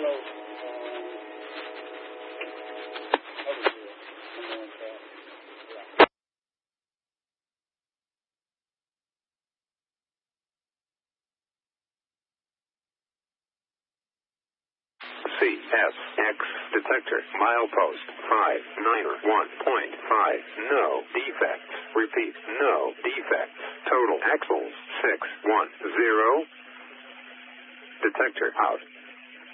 CSX detector milepost 591.5. No defects. Repeat, no defects. Total axles 610. Detector out.